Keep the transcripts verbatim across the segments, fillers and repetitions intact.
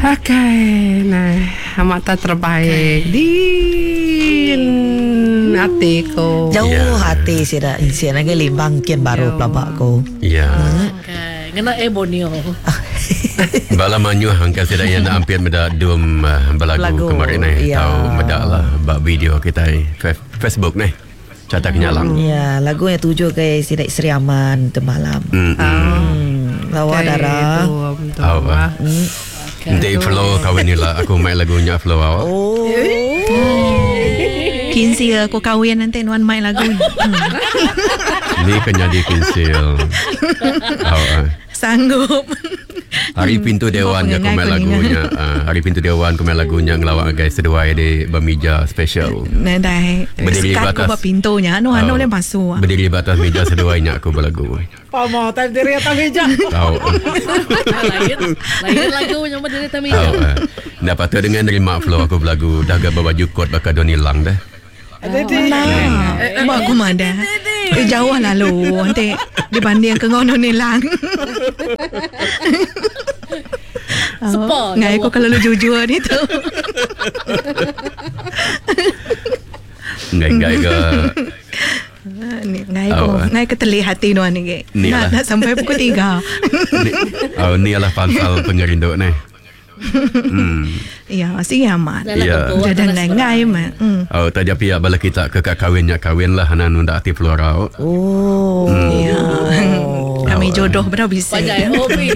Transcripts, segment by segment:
Okay, nah, mata terbaik okay. di hatiku. Jauh yeah. hati sih dah. Insian lagi limbang kian baru pelabak ko. Ya. Okay. Ngena ebonio. Bala manyu hangka sedaya nak hampir meda dum uh, balagu kemarin ni. Yeah. Tahu meda lah bak video kita Facebook ni. Catak nyalang. Ya, lagu yang tujuh ke Sidak Seri Aman Temalam. Hmm. Hmm. Lawa darah. Tahu ah. Nanti flow kawin ni lah. Aku main lagunya flow awak. Oh. Kinsil aku kawin nanti Nuan main lagu ni. Ni kena di kinsil. Tahu ah. Sanggup. Hari Pintu Dewan aku main lagunya. Uh, Hari Pintu Dewan aku main lagunya ngelawak guys seduai di bermeja special. Nah dah. Berdiri Sekat batas ko pintunya anu anu boleh masuk. Berdiri batas meja seduainya aku berlagu. Pamo tak diri atas meja. Tahu. Lain lain lagu yang berdiri atas meja. Tahu. Dapat tu dengan terima flow aku berlagu dah gak baju kot bakal don hilang dah. Nah, mak aku mana? Eh, jauh lalu nanti dibanding ke ngono ni lang. Sepa. Ngai aku kalau lu jujur ni tu. Ngai-ngai ke Ni ngai aku, ngai ke telih hati nuan ni ke. Ni lah. Nak, nak sampai pukul tiga. ni, oh, ni adalah pansal pengerinduk ni. Hmm. Ya, masih amat. Ya. Jadi ngai mah. Hmm. Oh, tadi pihak bala kita ke kawinnya kawin lah hanan nunda aktif flora. Oh. Ya. Kami jodoh berapa bisa. Banyak hobi.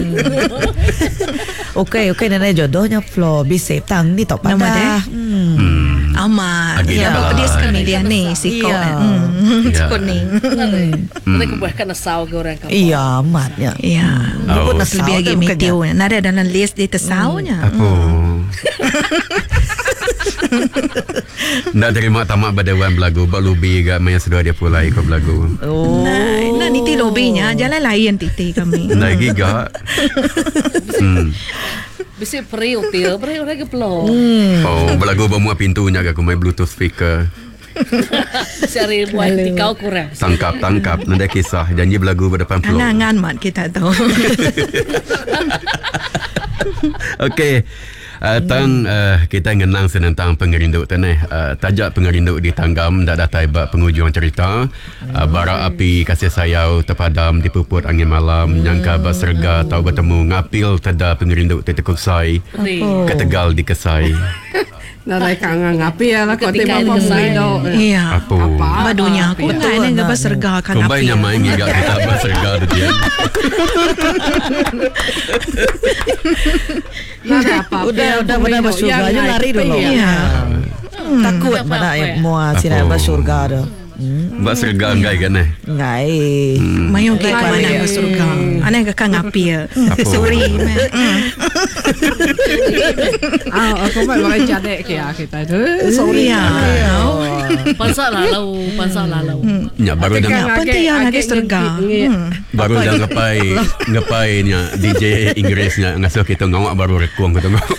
Okey, okey nenek jodohnya Flo bisa tang ni tok Nama dia? pada. Hmm. Hmm. Amat. Agak Ya, dah dia lah. sekali dia ni si kau. Ya. Hmm. Ya. Kuning. Mereka buahkan asau ke orang kampung. Iya, amat ya. Ya. Oh. Luput Lebih lagi metiu. Nada dalam list dia tersaunya. Apa? Nak terima tamak badawan belagu bak lubi gak maya sedua dia pula ikut belagu. Oh. Nah, nah niti lobinya jalan lain titi kami. Nah giga. Hmm. Bisa peri util, peri orang ke pelong. Oh, belagu bawa pintunya gak aku main bluetooth speaker. Sehari buat tikau kurang. Tangkap tangkap nanti kisah janji belagu berdepan flow. Angan mat kita tahu. Okey. Uh, tang uh, kita ngenang senentang pengerinduk tanah uh, tajak pengerinduk di tanggam dak datai bak penghujung cerita uh, bara api kasih sayau terpadam di puput angin malam nyangka baserga tahu bertemu ngapil teda pengerinduk tetekusai ke Tegal di Kesai. Nak naik kangen ngapi ya lah kau Ketika tembak desain. pemilu. Iya. Apa? Badunya aku ngai ni enggak berserga kan Kumbai yang main gigak kita baserga tu dia. Nak apa? Udah udah pada bersyurga aja lari dulu. Iya. Takut mana yang mau sinar Apa? bersyurga tu. Baserga enggak kan eh? Ngai. Mayong ke mana ke surga. Ana ke kang apil. Sorry. Ah, aku mai makan cadek kia kita tu. Sorry Ya. Pansak lalau, pansak lalau. Nya baru dah Apa tu yang nak surga? baru dah ngepai ngepai nya D J Inggrisnya ngasuh kita ngawak baru rekuang kita ngawak.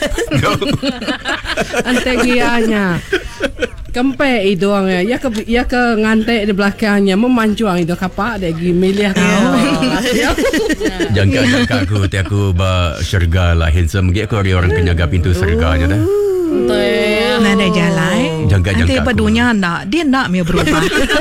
Antegianya. Kempe itu orangnya. Ya ke ya ke ngantek di belakangnya memancuang itu kapak ada gi milih kau. Jangka jangka aku ti aku ba syurga lah handsome gi aku hari orang penjaga pintu syurganya dah. Teh. Nah ada jalan. Jangka-jangka Nanti aku. badunya nak dia nak me berubah.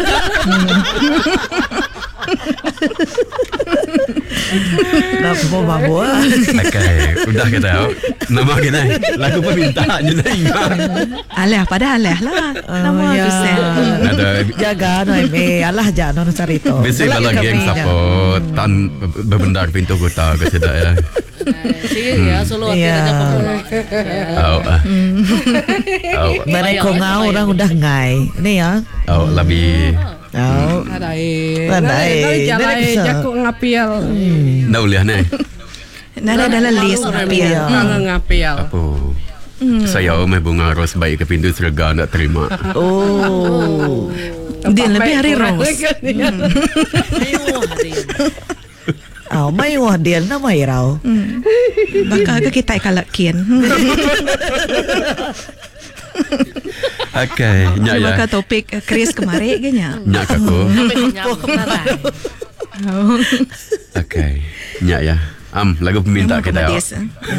Dah mau babu. Okay, udah kita tahu. Nama kita lagu permintaannya dah ingat. Alah pada alah lah. Nama ya. Gisel. Ada Jaga no me alah jangan no carito. besi bala geng support tan berbendar pintu kota ke sedak ya. Sige ya, solo hati Ya. aja pemula. Oh, ah. oh, Mana kau ngau orang udah ngai. Ni ya. oh, lebih Oh. Ada eh. Pandai. Ada jalan Dia bisa. jakuk ngapial. dah uliah ni. Nah ada dalam list apil. Kangen ngapial. Apa? Saya mai bunga ros baik ke pintu syurga nak terima. Oh. Dia lebih hari ros. Ayo, hari. Oh, mai wah dia na mai rau. Baka ke kita kalakin. Okay, nya ya. Baka topik eh, Chris kemarin ke nya. Nya aku. Kami kenyang benar. Okay, nya ya. Am, lagu peminta Nama kita. Madis.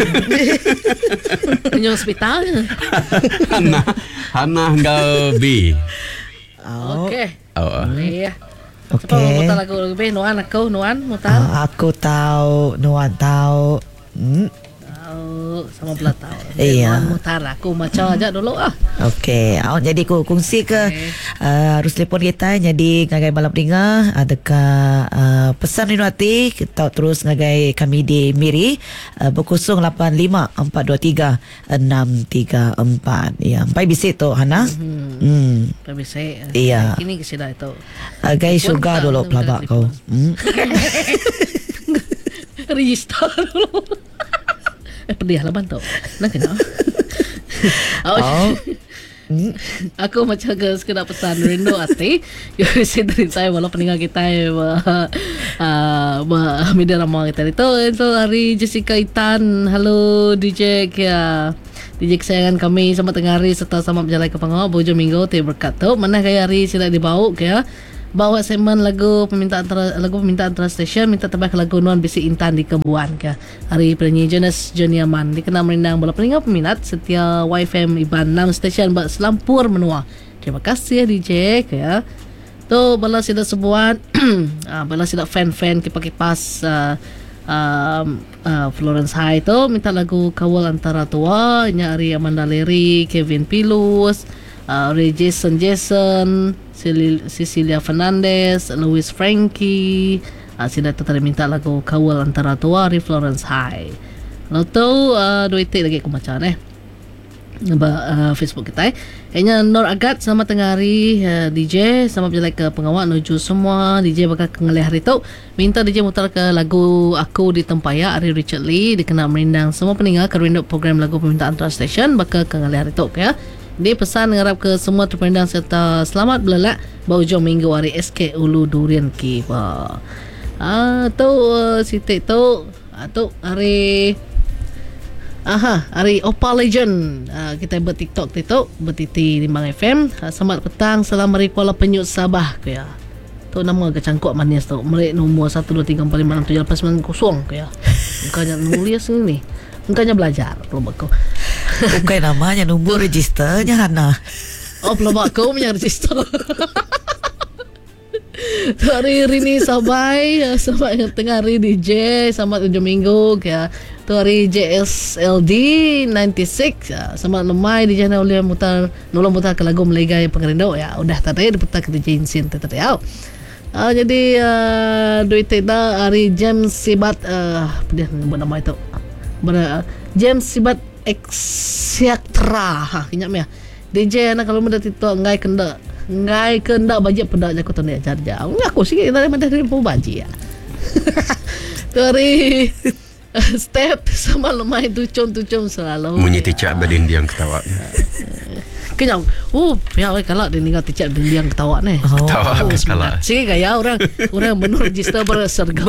Punya hospital. Hana, Hana kau B. Oh, Okey. Oh. Iya. okey. Apa mutar lagu lagu B? Nuan aku, Nuan mutar. Ah, aku tahu, Nuan tahu. Hmm. Tahu sama belah tahu. Iya. Nuan mutar aku macam aja dulu ah. Okey, awak jadi ku kongsi ke Okey. uh, harus telefon kita jadi ngagai malam dengar adakah uh, pesan Rino Hati kita terus ngagai kami di Miri uh, berkosong lapan lima empat dua tiga enam tiga empat. Ya, sampai bisik tu Hana. Hmm. Hmm. Tapi saya Iya. Ini kesida itu. Agai Telefon syurga tak, dulu telefon pelabak tak, kau. telefon. Hmm. Register dulu. Eh pedih lah bantu. Nak kena. Oh. Hmm. Aku macam ke sekedar pesan rindu hati. Yo si dari saya walau peninggal kita uh, uh, media ramah kita itu itu hari Jessica Itan. Halo D J ya. D J kesayangan kami sama tengah hari serta sama berjalan ke Pangau Bojo Minggu ti berkat tu. Mana kaya hari sila dibawa ya. Bawa segmen lagu permintaan antara lagu permintaan antara stesen minta terbaik lagu Nuan Bisi Intan di Kembuan ke hari penyanyi Jonas Johnny Aman dikenal merindang bola peninggal peminat setia Y F M Iban enam stesen buat selampur menua. Terima kasih D J ke ya. Tu bala sida sebuan ah, bala sida fan-fan kipas-kipas uh, um, uh, Florence High tu minta lagu Kawal Antara Tua nya hari Amanda Leri, Kevin Pilus, uh, Ray Jason Jason, Cecilia Fernandez, Louis Frankie. Uh, sila tetap minta lagu Kawal Antara Tua dari Florence High. Lalu tu uh, dua itik lagi aku macam eh. Ba, uh, Facebook kita eh. Kayaknya Nur Agat sama tengah hari uh, D J sama berjalan ke pengawal menuju semua D J bakal kengalih hari tu minta D J mutar ke lagu Aku di Tempaya hari Richard Lee dikenal merindang semua peninggal ke rindu program lagu permintaan antara stesen bakal kengalih hari tu ya. Dia pesan mengharap ke semua terpandang serta selamat belelak berhujung minggu hari S K Ulu Durian Kiba. Ah tu uh, sitik tu ah, tu hari aha hari Opal Legend. Ah, kita buat TikTok TikTok bertiti di Bang F M. Ah, selamat petang salam dari Kuala Penyut Sabah ke ya. Tu nama ke cangkuk manis tu. Merek nombor satu dua tiga empat lima enam tujuh lapan sembilan kosong ke ya. Bukannya nulis ni. Bukannya belajar pelabak kau. Bukan namanya nombor registernya Hana. Oh pelabak kau punya register. Tu hari Rini Sabai selamat tengah hari D J selamat tujuh minggu ya. Tu hari J S L D sembilan puluh enam selamat lemai di jana oleh mutar nolong mutar ke lagu Melegai Pengerindo ya. Udah tadi diputar ke D J Insin tadi ya. Uh, jadi uh, duit tidak hari James Sibat uh, dia sebut nama itu. Ber, James Sibat Exiatra. Ha ingat me. D J anak kalau muda itu ngai kenda. Ngai kenda bajet pedak aku tu ni ajar jauh. Aku sikit dari mana dari pun baji ya. Dari step sama lemai tucum-tucum selalu. Munyi ticak badin dia yang ketawa. Kenyang. Oh, ya kalau dia tinggal ticak dia yang ketawa ni. Oh. Ketawa Oh, kalah. sikit gaya orang orang benar register berserga.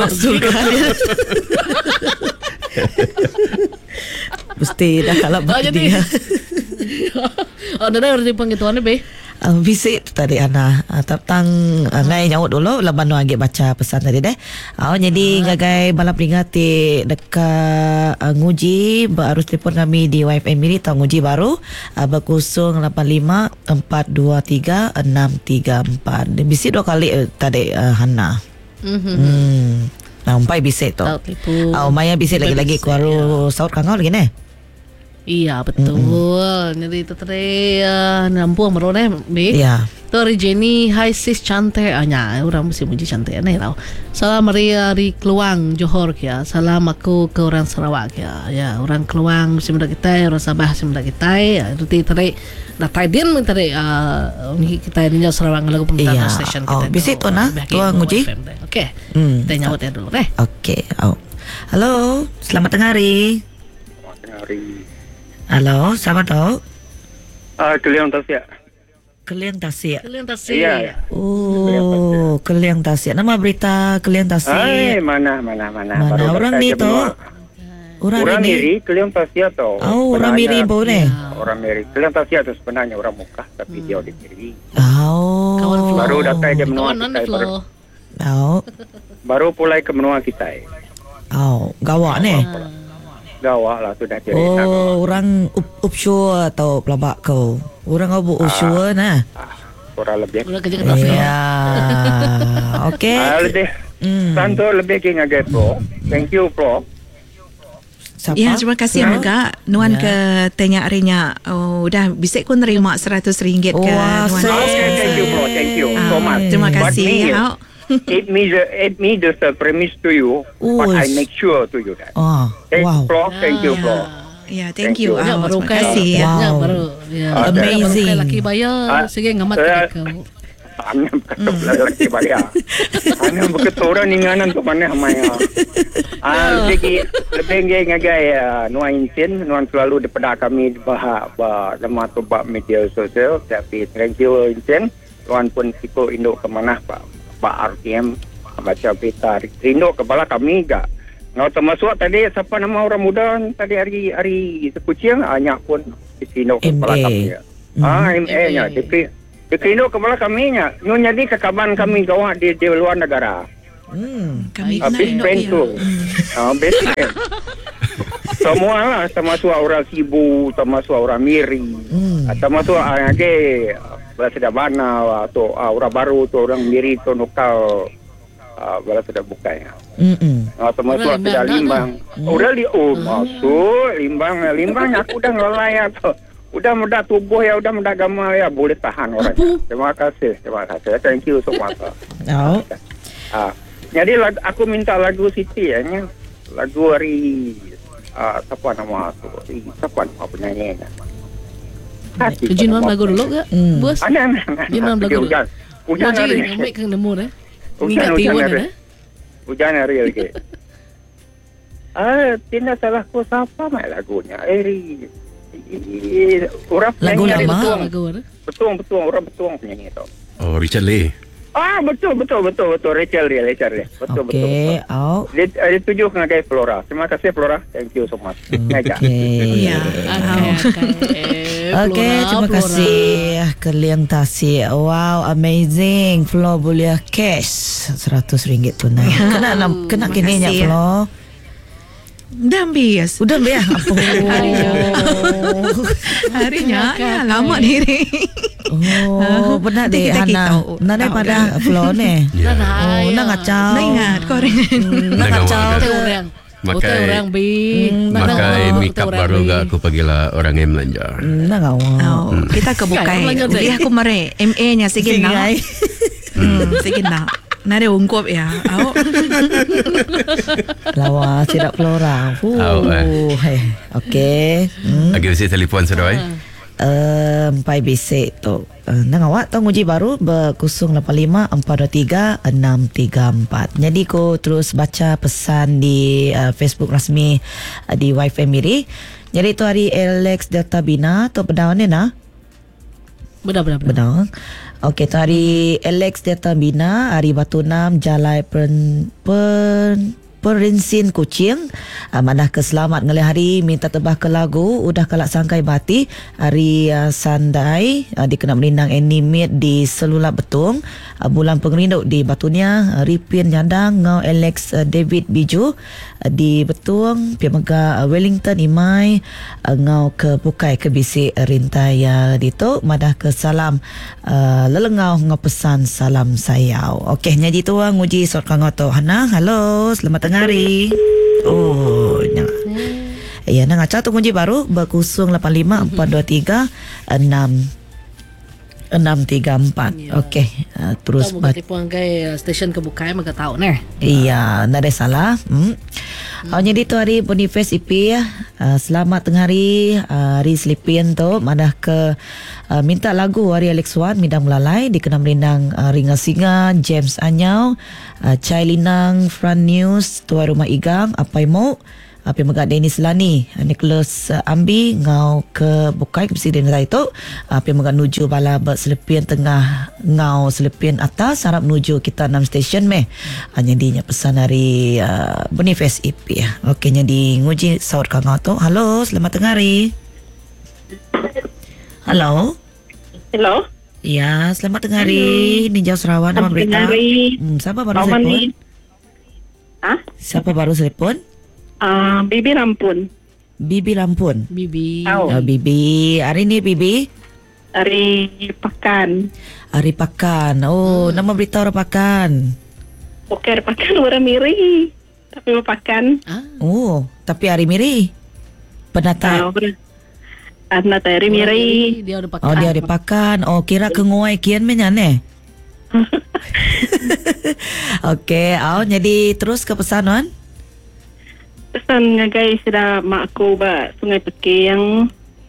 Mesti dah kalah Ah, jadi. dia. Oh, dah dah di pengituan ni be. Uh, visit tu tadi Ana uh, tentang uh, ngai nyaut dulu laban nu agi baca pesan tadi deh. Oh jadi ngagai balap peringati dekat uh, nguji harus telefon kami di Y F M Miri tau nguji baru uh, berkosong lapan lima empat dua tiga enam tiga empat. Visit dua kali uh, tadi uh, Hana. Mhm. Hmm. Nampai visit tu. Tahu tipu. Oh Maya visit lagi-lagi kuaru saut kangau lagi ne. Iya betul. Mm-hmm. Jadi itu tadi uh, nampuang baru ni be. Ya. Tu hari Jenny, hai sis cantik. Anya orang mesti muji cantik ni tau. Salam Maria dari Keluang Johor ya. Salam aku ke orang Sarawak ya. Ya orang Keluang mesti muda kita, orang Sabah mesti muda kita. Ya itu tadi dah tadi tadi uh, ni kita ni Sarawak lagu pemintaan Iya. station Oh, kita. visit tu nah. Tua nguji. Okey. Hmm. Kita nyawat ya dulu deh. Okey. Oh. Halo, selamat tengah hari. Tengah hari. Halo, selamat tau. Ah, Keliang Tasya. Keliang Tasik. Kalian tak sih. Iya. Oh, Keliang Tasik. Nama berita Keliang Ay, Tasik. mana, mana, mana. Mana Baru orang dah ni saya tu? benua. Orang, Orang ini. Miri, Keliang Tasya tu. Oh, orang Miri Sebenarnya, boleh. Orang Miri. Keliang Tasya tu sebenarnya orang Mekah, tapi dia di Miri. Oh. Kawan Flo. Baru datang dia menua Kawan kita. mana Baru, Flo? Oh. baru pulai ke menua kita. Oh, gawak ni. Gawak lah tu dah kira. Oh, orang up, upshore atau pelabak kau. Orang abu offshore nah. Ah, kurang lebih. Udah kerja kat Ya. Okey. Ah, lebih. Hmm. Santo lebih ke ngagai pro. Thank you pro. Siapa? Ya, terima kasih Ya. Mega. Nuan Ya. ke tanya Arinya. Oh, dah bisik ku nerima seratus ringgit ke Wah, Nuan. saya- Okay, thank you pro. Thank you so Ah, much. terima But kasih. me, Ya. it me the it me the promise to you, but I Uish. make sure to you that. Ah, Thank wow. you pro. Thank you pro. Ya, Thank thank you. you. Ya, Ah, baru terima kai. kasih. Wow. Ya, baru. Ya. Amazing. Baru kai laki bayar. Ah, Sige ngamat saya- ke kau. Anda berkata lelaki bayar. Anda berkata orang inganan tu mana maya. Ah, lebih lebih ngai ngagai nuan insin, nuan selalu daripada kami bahak bah lama tu bah media sosial. Tapi thank you insin. Nuan pun ikut induk ke mana pak pak R T M baca berita induk kepala kami gak. Ngau termasuk tadi siapa nama orang muda tadi hari hari sekucing banyak pun di sini kepala M A. kami. Ah, M A nya. Tapi Dikino kepala kami nya, nyo jadi kekaban kami gawak di, di luar negara. Hmm. Kami Ah, kena best induk friend dia. tu. Ah, best friend. Semua lah, termasuk orang Sibu, termasuk orang Miri, Hmm. ah, termasuk orang ke Belaseda Bana atau ah, orang baru tu orang Miri tu nukal ah, Belaseda Bukai. Hmm. Ah, termasuk Orang sudah Limbang, limbang. Orang li oh masuk limbang limbang aku dah ngelai tu. Udah mudah tubuh ya, udah mudah agama ya, boleh tahan orang. Terima kasih, terima kasih. Thank you so much. Oh. Ah, jadi lag, aku minta lagu Siti ya, nya. Lagu hari ah, siapa nama tu? Eh, Siapa nama penyanyinya? Hati. Tujuh enam lagu dulu ke? Hmm. Bos. Ada, ada, ada. Dia enam lagu. Hujan. Hujan hari Uji ni. ngambil ke nemu dah. Hujan, Ingat hujan tiwan hari. dah. Hujan hari lagi. Ah, tidak salahku siapa mai lagunya. Eri. Orang Lagu penyanyi lama? betul. Lagu dah. Betul, betul. Orang betul penyanyi tu. Oh, Richard Lee. Ah, betul, betul, betul, betul. Rachel dia, Rachel dia. Betul, betul, Okey. betul. Oh. Dia, dia tuju ngagai Flora. Terima kasih Flora. Thank you so much. Ngajak. Okey. Ya. Okey, okey. Okey, Flora, terima Flora. kasih Keliang Tasik. Wow, amazing. Flo boleh cash seratus ringgit tunai. Kena nam- kena Terima kini nya kasih, ya. Flo. Dah habis. Udah biar apa? Harinya ya, lama diri. Oh, benar Nanti deh kita Hana. kita Nana tahu pada kan. Flo ni. Ya. Oh, nak ngacau. Nak ingat kau orang. Nak Nak ngacau. awak Hotel orang. Makai- Hotel orang bi. Nak Makai nak make up hotel orang baru bi. gak aku pagilah orang yang belanja. Nak awak. Oh, kita ke bukai. Kan, Udah aku mare M A nya sige na. Hmm, sige na. Nare ungkop ya. Au. Lawa tidak Flora. Awak, eh. Uh, hey. Okey. Hmm. Lagi mesti telefon sudah eh. Um, pai basic tu. Uh, nang awak tahu uji baru ber kosong lapan lima empat dua tiga enam tiga empat. Jadi ko terus baca pesan di uh, Facebook rasmi uh, di Wi-Fi Miri. Jadi tu hari Alex Delta Bina tu benar ni nah. Benar, benar, benar. Benar. Okey, tu hari Alex Delta Bina, hari Batu Enam, Jalai Pen, Pen, Perinsin Kucing. Uh, manah ke selamat ngelih hari minta tebah ke lagu udah kalak sangkai bati hari uh, Sandai uh, dikena merindang animate di Selulap Betung uh, bulan pengerinduk di Batunia uh, Ripin Nyandang ngau Alex uh, David Biju uh, di Betung pihak mega uh, Wellington Imai uh, ngau ke Pukai ke Bisik uh, Rintai uh, dito madah ke salam uh, lelengau ngau pesan salam sayau. Okey nyaji tu uh, nguji sort kangau tu Hana. Halo, selamat tengah hari. Oh, nak. Ya, nak ngacau tu kunci baru berkusung lapan lima empat dua tiga enam enam tiga empat. Okey, uh, terus Tahu berarti pun kai stesen kebukai maka tahu nah. iya, tak ada salah. Hmm. Hmm. Oh, jadi tu hari Boniface I P ya. Uh, selamat tengah hari uh, hari Selipin tu madah ke uh, minta lagu hari Alex Wan Midang Melalai dikena merindang uh, Ringa Singa James Anyau uh, Chai Linang Fran News Tuan Rumah Igang Apai Mo Api Megak Dennis Lani Nicholas uh, Ambi ngau ke Bukai ke Presiden itu api Megak nuju bala berselepin tengah ngau selepin atas harap nuju kita enam stesen meh hanya dinya pesan hari uh, Boniface I P ya. Okey jadi nguji saud kang tu. Halo, selamat tengah hari. Halo. Hello. Ya, selamat tengah hari. Ni jauh Sarawak nama berita. Hari. Hmm, siapa baru Mama saya ni. Ah, Siapa baru telefon? uh, Bibi Rampun. Bibi Lampun. Bibi. Oh. Oh, Bibi. Hari ni Bibi? Dari Pakan. Hari Pakan. Oh, nama beritahu orang Pakan. Bukan Pakan orang Miri. Tapi Pakan. Ah, Oh, tapi hari Miri. Pernah tak? Ah, ber- Anak dari Miri. Dia udah pakai. Oh, dia hari Pakan. Oh, kira ke ngoai kian menyan eh? Okey, oh, jadi terus ke pesanan? Pesan ngagai sudah mak aku ba Sungai Pekeh yang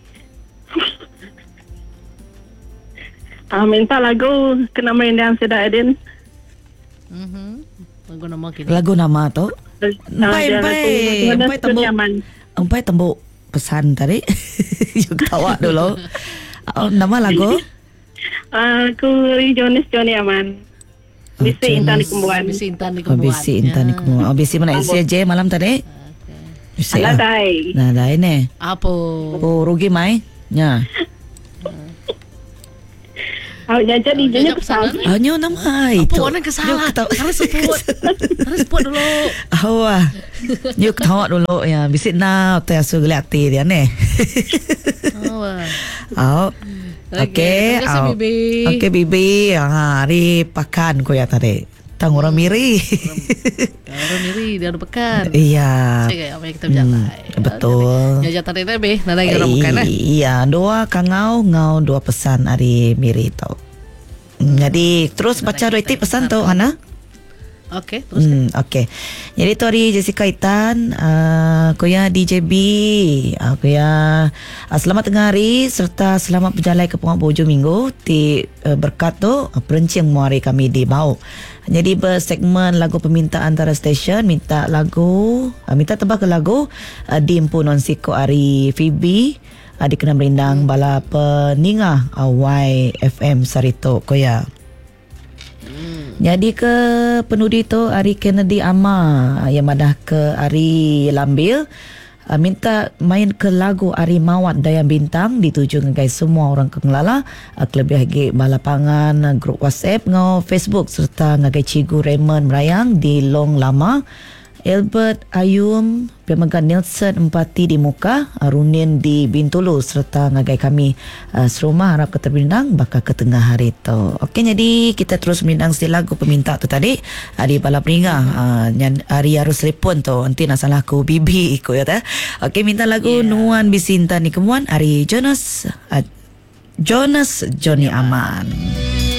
ah, minta lagu kena merendam sudah Adin. Mhm. Lagu nama kita. Lagu nama tu? Empai, empai. Empai tembuk. Empai tembuk pesan tadi. Yuk tawa dulu. Oh, nama lagu? Aku Ri Jonis Joni Aman. Bisi Intan di Kembuan. Bisi Intan di Oh, Kembuan. bisi intan ni kamu. Oh, bisi mana isi aja malam tadi? Bisi Alah ah. dai. Nah, dah ini. Apa? Oh, rugi mai? Ya. Oh, ya jadi Jajak dia pesanan. pesan. Oh, nyo nama itu. Apa orang kesalah? Harus support. Harus support dulu. Oh, ah. Nyo ketawa dulu ya. Bisi na tu asu gelati dia ni. Oh. ah. Oh. Okey, Okey. terima kasih, oh. Bibi. Okey, Bibi. Ah, hari pakan ko ya tadi. Tang orang miri. Orang Miri dia udah pekan. Iya. Cakap apa yang kita berjalan. Hmm, betul. Ya jatuh tadi be, nada kita bukan eh. Iya, dua kangau ngau dua pesan hari miri tau. Hmm, Jadi terus baca dua itik pesan tu Hana. Okey, terus. Hmm, okey. Jadi tu hari Jessica Itan, uh, kuya D J B, uh, kuya uh, selamat tengah hari serta selamat berjalan ke penghujung minggu. Ti uh, berkat tu uh, perencing muari kami di Bau. Jadi bersegmen lagu permintaan antara stesen, minta lagu, uh, minta tebak ke lagu uh, di Empunon Siko hari Phoebe. Uh, dikena merindang bala peningah uh, Y F M Sarito kuya. Jadi ke penudi tu Ari Kennedy Ama yang madah ke Ari Lambil uh, minta main ke lagu Ari Mawat Dayang Bintang dituju ngai semua orang Kengelala uh, kelebih lagi balapangan uh, grup WhatsApp ngau Facebook serta ngai Cigu Raymond Merayang di Long Lama Albert Ayum Pemegang Nelson Empati di Muka Runin di Bintulu serta ngagai kami uh, serumah harap keterbindang bakal ke tengah hari tu. Okey, jadi kita terus menindang si lagu peminta tu tadi hari balap ringa uh, yang hari harus telefon tu nanti nak salah aku Bibi ikut ya ta. Okey, minta lagu yeah. Nuan Bisinta ni kemuan hari Jonas uh, Jonas Johnny Aman.